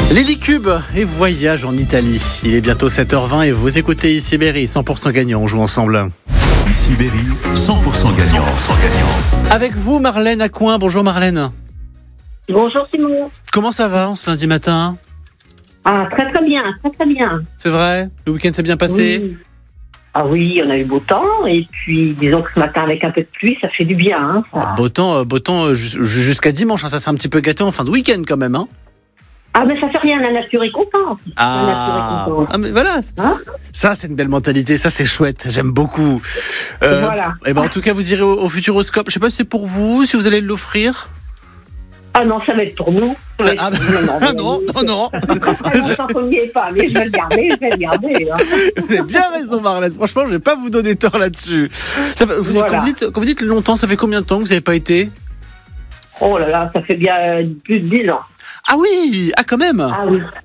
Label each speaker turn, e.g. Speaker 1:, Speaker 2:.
Speaker 1: L'Hélicube et voyage en Italie. Il est bientôt 7h20 et vous écoutez Ici Berry, 100% gagnant, on joue ensemble.
Speaker 2: Ici Berry, 100% gagnant.
Speaker 1: Avec vous Marlène à Coin, bonjour Marlène.
Speaker 3: Bonjour Simon.
Speaker 1: Comment ça va ce lundi matin ?
Speaker 3: Ah, très bien.
Speaker 1: C'est vrai ? Le week-end s'est bien passé ?
Speaker 3: Oui. Ah oui, on a eu beau temps et puis disons que ce matin avec un peu de pluie, ça fait du bien. Hein, ça.
Speaker 1: Beau temps jusqu'à dimanche, hein, ça s'est un petit peu gâté en fin de week-end quand même. Hein.
Speaker 3: Ah mais ça fait rien, la nature est contente.
Speaker 1: Mais voilà,
Speaker 3: Hein,
Speaker 1: ça c'est une belle mentalité, ça c'est chouette, j'aime beaucoup.
Speaker 3: voilà.
Speaker 1: Et ben en tout cas vous irez au Futuroscope, je sais pas si c'est pour vous, si vous allez l'offrir.
Speaker 3: Ah non, ça va être pour nous.
Speaker 1: Non.
Speaker 3: Non, ça ne n'y est pas, mais je vais le garder. Hein.
Speaker 1: Vous avez bien raison Marlène, franchement je vais pas vous donner tort là-dessus.
Speaker 3: Voilà.
Speaker 1: Quand vous dites longtemps, ça fait combien de temps que vous n'avez pas été ?
Speaker 3: Oh là là, ça fait bien plus de 10 ans.
Speaker 1: Ah oui, quand même.
Speaker 3: Ah oui.